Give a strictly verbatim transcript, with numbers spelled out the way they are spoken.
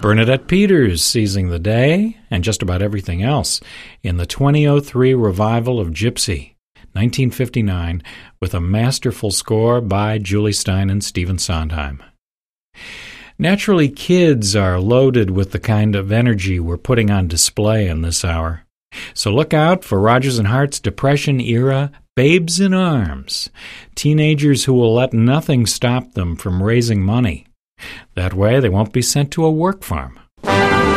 Bernadette Peters seizing the day, and just about everything else, in the twenty oh three revival of Gypsy, nineteen fifty-nine, with a masterful score by Julie Stein and Stephen Sondheim. Naturally, kids are loaded with the kind of energy we're putting on display in this hour. So look out for Rodgers and Hart's Depression-era Babes in Arms, teenagers who will let nothing stop them from raising money. That way they won't be sent to a work farm.